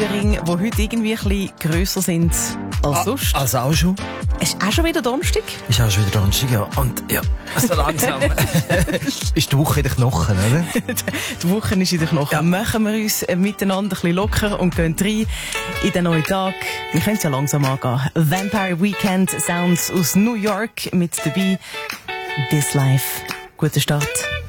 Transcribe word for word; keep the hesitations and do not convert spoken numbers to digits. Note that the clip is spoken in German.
Ohrringe, die heute irgendwie ein bisschen grösser sind als Ah, sonst. also auch schon. Es ist auch schon wieder Donnerstag. Ist auch schon wieder Donnerstag, ja. Und ja, so langsam ist die Woche in den Knochen, oder? Die Woche ist in den Knochen. Ja. Machen wir uns miteinander ein bisschen locker und gehen rein in den neuen Tag. Wir können es ja langsam angehen. Vampire Weekend Sounds aus New York mit dabei. This Life. Guten Start.